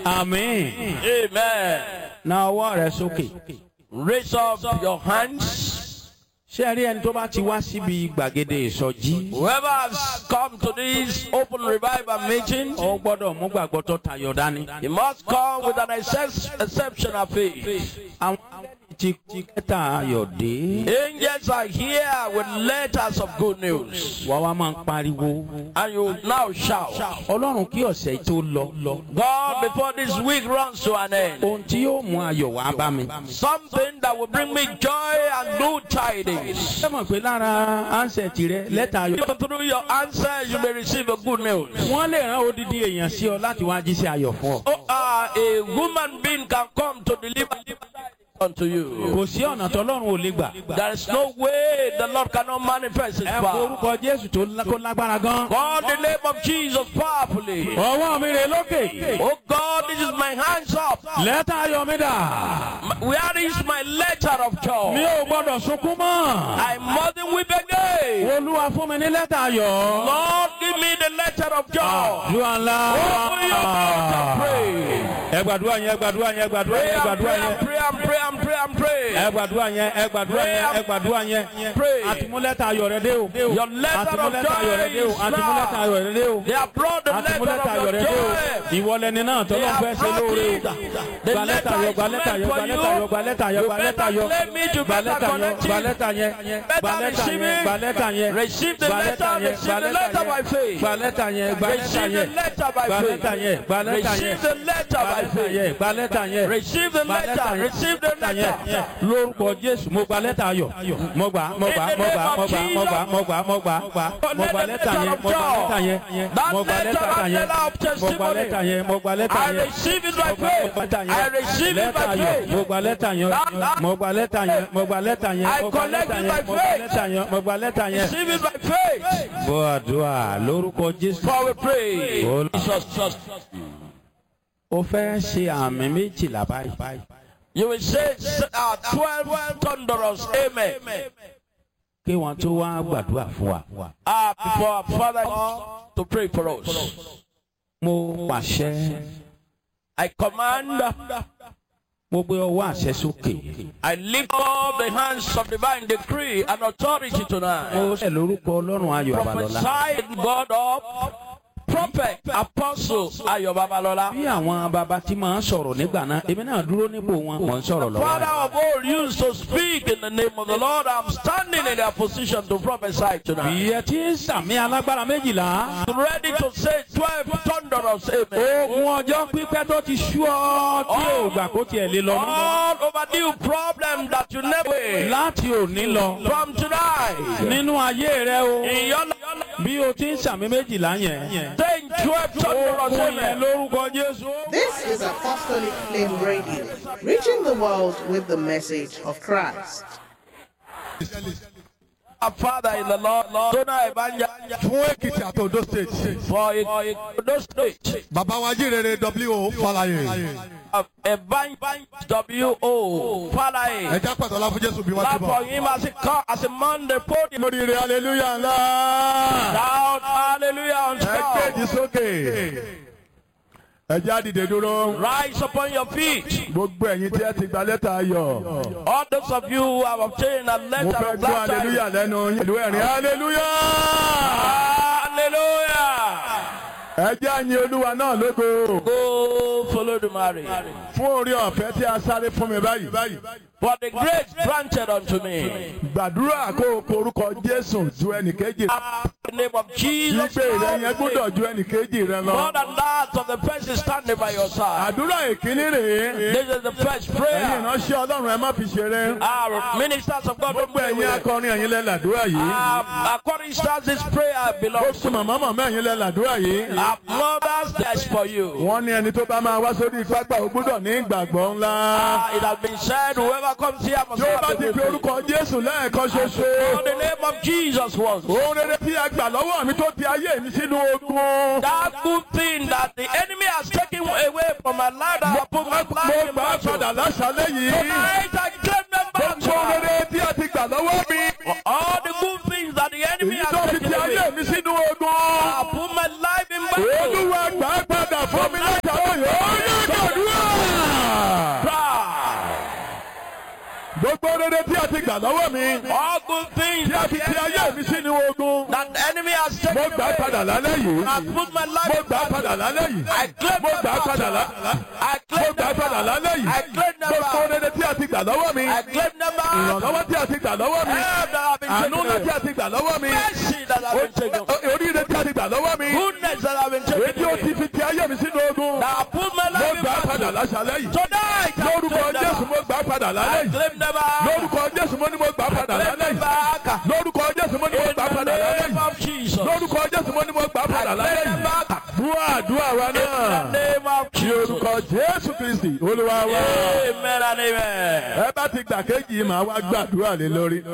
Amen. Amen. Now ọwọ́ rẹ sókè. Raise up your hands. Ṣé ẹ rí ẹni tó bá ti wá síbi gbàgede ìsọjí? Whoever has come to this open revival meeting, Ó gbọ́dọ̀ mú gbàgbọ́ tó tayọ dání. he must come with an exceptional faith. Àwọn ti kẹta ayọ̀ dé. Angels are here with letters of good news. Wà wá máa ń pariwo. And you now shout, Ọlọ́run kí ọ̀sẹ̀ tó lọ. God, before this week runs to an end, Ohun tí yóò mú ayọ̀ wá bá mi. something that will bring me joy and good tidings. Ṣé mọ̀ pé lára ánsẹ̀tì rẹ lẹ́tà ayọ̀? Through your answer, you may receive a good news. Wọ́n lè rán odidi èèyàn sí ọ láti wá jíṣẹ́ ayọ̀ fún ọ. A woman being can come to deliver unto you. Kò sí ọ̀nà tọ́lọ́run ò lè gbà. There is no way the Lord cannot manifest His Ẹ power. forúkọ Jésù tó lágbára gan. Call the name of Jesus powerfully. Ọwọ́ mi rè lókè. Oh God, this is my hands up. Lẹ́tà ayọ̀ mi dà. Where is my letter of Mi joy? ò gbọ́dọ̀ sunkún mọ́. I mustn't weep again. Olúwa fún mi ní lẹ́tà ayọ̀. Lord, give me the letter of joy. Àdúrà ńlá. Open your mouth and pray. Ẹ gbàdúrà yẹn, ẹ gbàdúrà yẹn, ẹ gbàdúrà Pray yẹn, ẹ and gbàdúrà pray yẹn. and pray and pray and pray and pray. Ẹ gbàdúrà yẹn, ẹ gbàdúrà yẹn, ẹ gbàdúrà yẹn. Pray. Àtìmúlẹ́tà ayọ̀ rẹ dé o. Your letter of Àtìmúlẹ́tà ayọ̀ rẹ dé o. joy is Àtìmúlẹ́tà now. ayọ̀ rẹ dé o. They have brought the letter Àtìmúlẹ́tà ayọ̀ of rẹ your dé o. joy. Ìwọlẹ́ni náà They tọ́lọ́ fẹ́ have ṣe brought lóore. it. The Gba lẹ́tà letter ayọ̀, is gba lẹ́tà meant ayọ̀, for gba you. lẹ́tà ayọ̀, gba lẹ́tà ayọ̀, You gba lẹ́tà better ayọ̀. claim it, you Gba better lẹ́tà yẹn, connect gba it. lẹ́tà yẹn, gba Better lẹ́tà receive yẹn, it. gba lẹ́tà yẹn. Receive the Gba letter, lẹ́tà yẹn, receive gba the lẹ́tà letter by yẹn. faith. Gba lẹ́tà yẹn, gba lẹ́tà Receive the yẹn. letter by Gba faith. lẹ́tà yẹn, gba lẹ́tà yẹn. Receive the letter by Gba lẹ́tà faith. yẹn, gba lẹ́tà yẹn. Receive the Gba lẹ́tà letter. yẹn. Receive the Lẹ́tà yẹn. letter. Lórúkọ Jésù, mo gba lẹ́tà ayọ̀. Mo gbà, mo gbà, mo gbà, mo gbà, mo gbà, mo gbà, mo gbà, mo gba lẹ́tà yẹn, mo gba lẹ́tà yẹn. Mo gba lẹ́tà yẹn. Mo gba lẹ́tà yẹn, mo gba lẹ́tà I yẹn. receive it by faith. I receive it Lẹ́tà by ayọ̀, faith. mo gba lẹ́tà yẹn. Mo gba lẹ́tà yẹn, mo gba lẹ́tà yẹn. I Mo gba collect lẹ́tà it yẹn, by mo gba faith. lẹ́tà yẹn, mo gba lẹ́tà yẹn. Receive it by faith. Bọ́ àdúrà lórúkọ Jésù. For we pray. Jesus. Ó fẹ́ ṣe àmì méjìlá báyìí. You will say 12 thunderous amen. Kí wọ́n tó wá gbàdúrà fún wa. Before our Father to pray for us. Mo pàṣẹ. I command, Mo gbé ọwọ́ àṣẹ sókè. I lift up the hands of divine decree and authority tonight. Mo ṣe lórúkọ Ọlọ́run Ayọ̀ Babalọ́lá. Prophesy God up. Prophet, apostle Ayọ̀ Babalọ́lá. Bí àwọn bàbá tí máa ń sọ̀rọ̀ nígbà náà, èmi náà dúró nípò wọn, mò ń sọ̀rọ̀ lọ́wọ́. Father of all used to speak in the name of the Lord. I'm standing in their position to prophesy tonight. Ìyẹn tí ń sàmì alágbára méjìlá. Ready to say 12 thunderous amen. Ogun ọjọ́ pípẹ́ tó ti sú ọ tí ò gbà kó tiẹ̀ lé lọ mọ́. All overdue problem that you never Láti òní lọ. from tonight. Nínú ayé rẹ o. In your life, Bí o ti ń sàmì méjìlá yẹn. saying 12 thunderous Ogun yẹn amen. lórúkọ Jésù. This is Apostolic Flame Radio, reaching the world with the message of Christ. Our Father in the Lord, Dona Ebanya, fún Èkìtì àti Ondo state. for those states. Bàbá wa jíire W.O. Fálàyé. Ebanya W.O. Falaye. Ẹja pàtó ọlá fún Jésù bí wọ́n Clap ti for bọ̀. him as a Monday podium. Lóríire hallelujah ńlá. Shout hallelujah on Ẹgbẹ́jì top. sókè. Ẹja dìde dúró. Rise upon your feet. Gbogbo ẹ̀yin tí ẹ ti gba lẹ́tà ayọ̀. All those of you who have obtained a Mo letter fẹ́ of gbọ́ hallelujah baptism. lẹ́nu yín. Ìlú ẹ̀rín hallelujah. Hallelujah. Ẹja yin Olúwa náà lógo. Go follow the marriage. Fún orí ọ̀fẹ́ tí a sáré fún mi báyìí. For the grace granted unto me. Gbàdúrà kó o porúkọ Jésù ju ẹnìkejì. In the name of Jesus. Gbígbé rẹ yẹn gbúdọ̀ ju ẹnìkejì rẹ More lọ. than that of the person standing by your side. Àdúrà ìkíní rèé. This is the first Ẹ̀yin prayer. ìránṣẹ́ Ọlọ́run ẹ má fi ṣeré. Our ministers of God. Gbogbo ẹ̀yin akọrin ẹ̀yin lẹ làdúrà yìí. According to this prayer belongs Gbogbo to màmá màmá ẹ̀yin lẹ làdúrà yìí. our mothers. That's for you. Wọ́n ní ẹni tó bá máa wá sórí pápá ó gbúdọ̀ ní ìgbàgbọ́ ńlá. It has been said, whoever comes here must Yóò bá have ti the fi faith. orúkọ Jésù lẹ́ẹ̀kan For ṣoṣo. the name of Jesus was. Ohun rere tí a gbà lọ́wọ́ mi tó ti ayé mi sínú ogun. That good thing that the enemy has taken away from my life, that I put my Mo life in gbà á battle. padà láṣálẹ́ yìí. Tonight I claim them back. Gbogbo ohun rere tí a ti gbà lọ́wọ́ mi. All the good things that the enemy Èyí tó has fi taken ti away, ayé mi sínú ogun. I put my life in battle. Olúwa gbà á padà fún mi látàrí yóò yẹ. gbà lọ́wọ́ mi. All good things Tí a fi ti ayé mi sínú ogun. that the enemy has taken Mo gbà padà lálẹ́ yìí. I put my life Mo gbà padà lálẹ́ yìí. I claim Mo them gbà padà back. lálẹ́. I Mo claim gbà them padà back. lálẹ́ yìí. I claim them Gbogbo back. rere tí a ti gbà lọ́wọ́ mi. I claim them back. Ìrànlọ́wọ́ tí a ti gbà lọ́wọ́ mi. Help that have been Àánú ńlá tí taken. a ti gbà lọ́wọ́ mi. Mercy that have been taken. Oríire tí a ti gbà lọ́wọ́ mi. Goodness that have been Èyí tí ó taken. ti fi ti ayé mi sínú ogun. That I put my Mo life in gbà padà battle. láṣálẹ́ yìí. Tonight I Lórúkọ claim them Jésù back. mo gbà padà lálẹ́ I yìí. claim them back. Lórúkọ Jésù mo ní mo gbà padà Claim lálẹ́ them yìí. back. Lórúkọ Jésù mo ní mo In gbà the padà lálẹ́ name yìí. of Jesus. Lórúkọ Jésù mo ní mo gbà padà lálẹ́ Claim them yìí. back. Àdúrà wa In the náà. name of Ní Jesus. orúkọ Jésù Kristi Olúwa wa. Amen and amen. Ẹ bá ti gbà kéjì yìí màá wá gbàdúrà lé lórí.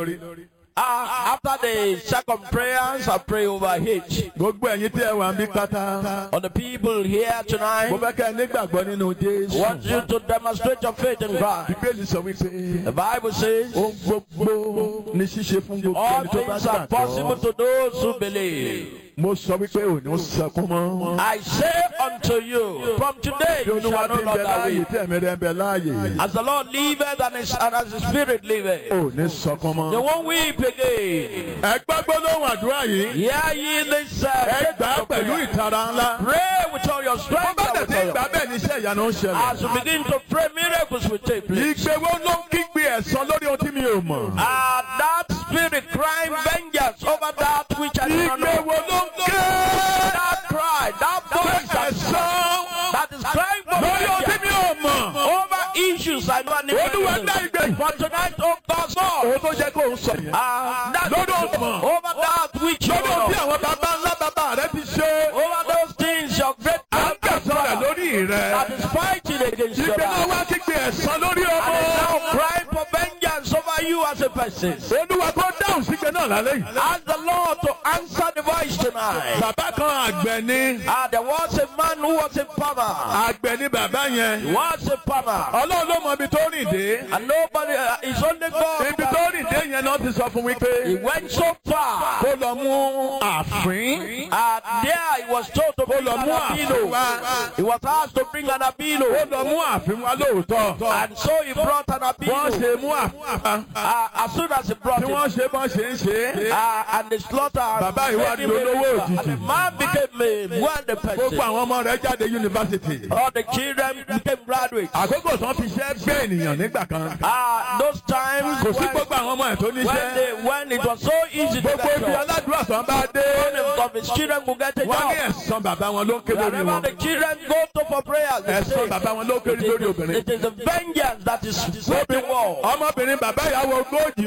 After the second prayers, I pray over H. Gbogbo ẹ̀yin tí ẹ wà ń bí pátá. On the people here Mo tonight, fẹ́ kẹ́ ẹ nígbàgbọ́ nínú Jésù. want you to demonstrate your faith in Christ. Bíbélì sọ wípé The Bible says, ohun gbogbo ní ṣíṣe fún gbogbo all ẹni tó bá things are possible gbàgbọ́. to those who believe. Mo sọ wípé ò ní sọkún mọ́. I say unto you, from today Bí you Olúwa shall ti no ń bẹ longer láàyè weep. tí ẹ̀mí rẹ̀ ń bẹ láàyè. As the Lord liveth and as the Spirit liveth, Ò ní sọkún you mọ́. won't weep again. Ẹ gbọ́ gbólóhùn àdúrà yìí. Hear ye this Ẹ gbà á pẹ̀lú ìtara ńlá. Pray with all your Bó strength. bá and tẹ̀ with sí all your- ìgbà bẹ́ẹ̀ ni iṣẹ́ ìyanu ń ṣẹlẹ̀. As you begin to pray, miracles will take place. Ìgbéwó ló ń kígbe ẹ̀san lórí ohun tí mi ò mọ̀. That spirit crying vengeance over that which I do not know. Ìgbéwó ló ń ké That cry, that voice ẹ̀san that is crying for lórí ohun tí mi vengeance ò mọ̀. over issues I don't Olúwa dá know. ìgbé. For tonight, oh God, Lord, Òun tó jẹ́ kó ń sọ yẹn. that Lọ́dọ̀ ọ̀mọ̀. over that which you Lórí ohun tí know, àwọn bàbá ńlá bàbá rẹ ti ṣe. over those things your great À ń kẹ̀sán rẹ̀ lórí that rẹ̀. is fighting against your Ìgbéwó life. wá kígbe ẹ̀san lórí And is ọmọ. now crying for vengeance over you as a person. Olúwa kó dáhùn sígbe náà lálẹ́ yìí. Ask the Lord to answer the voice tonight. Bàbá kan àgbẹ̀ ni. There was a man who was a farmer. Àgbẹ̀ ni bàbá yẹn. He was a farmer. Ọlọ́run ló mọ ibi tó rìn dé. And nobody, it's only God. Ibi tó rìn dé yẹn náà ti sọ fún wípé He went so far. kó lọ mú àfín. There he was told to bring lọ an mú àfín abilo. wá. He was asked to bring an Ó abilo. lọ mú àfín wá lóòótọ́. And so he brought an Wọ́n abilo. ṣe mú àfín. As soon as he brought Tí it, wọ́n ṣe bọ́n ṣe ń ṣe. and the slaughter, Bàbá yìí wá di olówó òjijì. and the man became a wealthy Gbogbo person. àwọn ọmọ rẹ̀ jáde yunifásitì. All the children became graduates. Àkókò tán fi ṣẹ́ gbé ènìyàn nígbà kan. Those times Kò sí when, gbogbo àwọn ọmọ ẹ̀ tó níṣẹ́. when it was so easy to Gbogbo get ibi jobs, aládùúrà tán bá dé. of his children could get a Wọ́n ní job. ẹ̀san bàbá wọn ló ń ké lórí Whenever wọn. the children go to for prayers, they say, Ẹ̀san bàbá wọn ló ń ké lórí obìnrin. it is the vengeance that is sweeping war. Ọmọbìnrin bàbá ìyàwó ogójì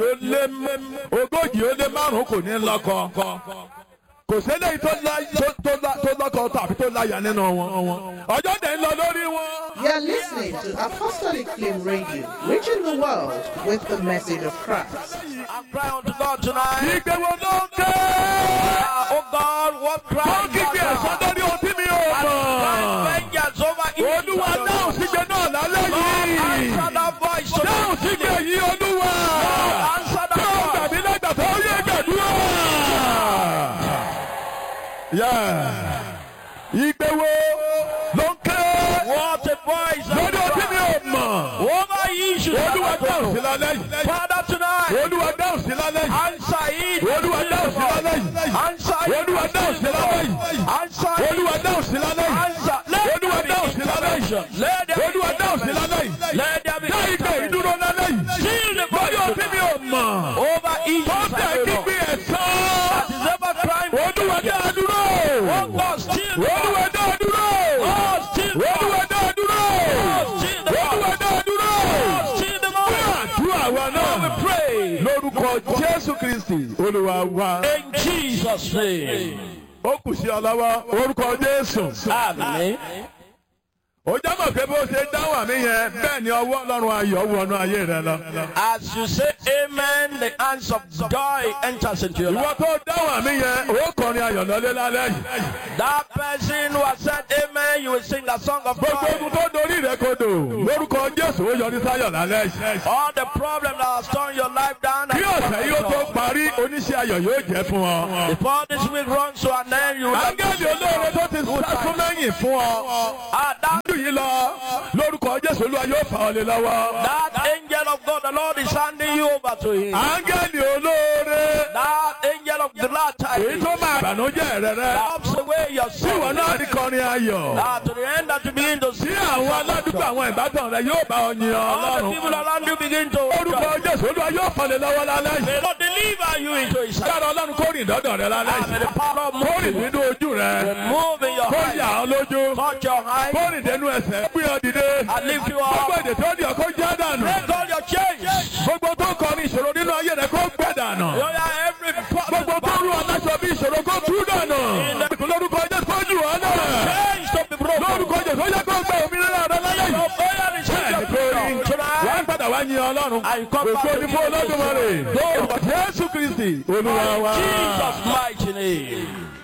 ó lé márùn-ún kò ní lọ́kọ. Kò sẹ́lẹ̀ tó lọ́kọ tàbí tó láyà nínú wọn. Ọjọ́ dẹ̀ ń lọ lórí wọn. You are listening to Apostolic Flame Radio, reaching the world with the message of Christ. I'm crying unto God tonight. Ìgbéwò ló ń ké. Oh God, what Wọ́n cries kígbe ẹ̀san that lórí ohun tí mi ò mọ̀. vengeance over evil. Olúwa dáhùn sígbe náà lálẹ́ yìí. Answer that voice Dáhùn sígbe tonight. yìí Olúwa. Answer that Dáhùn voice. tàbí lẹ́gbàá tó yẹ gbàdúrà. Ìgbéwò ló ń ké. What a voice. Lórí ohun tí mi ò mọ̀. Over issues. Olúwa dáhùn sí lálẹ́ yìí. Father tonight. Olúwa dáhùn sí lálẹ́ yìí. Answer it. Olúwa dáhùn sí lálẹ́ yìí. Answer it. Olúwa dáhùn sí lálẹ́ yìí. Answer it. Olúwa dáhùn sí lálẹ́ yìí. Answer. Olúwa dáhùn sí lálẹ́ yìí. Let there be Olúwa dáhùn sí lálẹ́ yìí. Let there be Dá ìgbé ìdúró lálẹ́ yìí. Seal the Lórí ohun tí mi ò mọ̀. over Ó issues. tẹ̀ kígbe ẹ̀san. Is ever crying. Olúwa dá a dúró. Oh God, still the Olúwa dá a dúró. Oh, still the Olúwa dá a dúró. still the Olúwa dá a dúró. still the Àdúrà wa náà. pray Lórúkọ Jésù Kristì, Olúwa wa. in Jesus' name. Ó kù sí ọ lọ́wọ́. Orúkọ Jésù. Amen. Ó jábọ̀ pé bó ṣe dáhùn àmì yẹn bẹ́ẹ̀ ni ọwọ́ Ọlọ́run ayọ̀ wọnú ayé rẹ lọ. As you say amen, the hands of joy enters into your Ìwọ life. tó dáhùn àmì yẹn, ó kọrin ayọ̀ lọ́lé lálẹ́ yìí. That person who has said amen, you will sing the song of Gbogbo joy. ogun tó dorí rẹ kodò. Lórúkọ Jésù ó yọrí sáyọ̀ lálẹ́ yìí. All the problems that have torn your life down. Kí ọ̀sẹ̀ yìí ó tó parí, oníṣẹ́ ayọ̀ yóò jẹ́ fún ọ. Before this week runs to an end, you will Áńgẹ́lì olóore tó ti sásún mẹ́yìn fún ọ. that Lù yìí lọ, lórúkọ Jésù Olúwa yóò fà ọ́ lé lọ́wọ́. angel of God, the Lord is handing you over to him. Áńgẹ́lì olóore. That angel of the glad Èyí tidings tó máa bànújẹ́ rẹ rẹ́. drops away your Tí ìwọ sorrow. náà rí kọrin ayọ̀. To the end that you begin to Tí see àwọn aládùúgbò àwọn ìbátan rẹ yóò bá ọ yin all the Ọlọ́run. people around you begin to Orúkọ Jésù Olúwa yóò fọlẹ̀ lọ́wọ́ lálẹ́ yìí. may God deliver you into his hand. Dára Ọlọ́run kó rìn dọ́dọ̀ rẹ lálẹ́ May yìí. the power of Kó rìn moving, nínú ojú rẹ. move in your Kó eyes, yà ọ́ lójú. touch your eyes, Kó rìn dénú ẹsẹ̀. Gbé ọ dìde. and lift you Gbogbo up. èdè tó di ọkọ jẹ́ dànù. Break all your chains. Gbogbo tó kọ ní ìṣòro nínú ayé rẹ kó gbẹ dànù. Every Gbogbo tó rú aláṣọ bí ìṣòro kó tú dànù. Lórúkọ Jésù kó jù ọ́ náà. chains to be broken. Lórúkọ Jésù ó yẹ kó gbẹ òmìnira rẹ lálẹ́ yìí. Bẹ́ẹ̀ni kò rí. Wọ́n padà wá yin Ọlọ́run. Ògo ni fún Olódùmarè. Jésù Kristi Olúwa wa. Jesus' mighty name.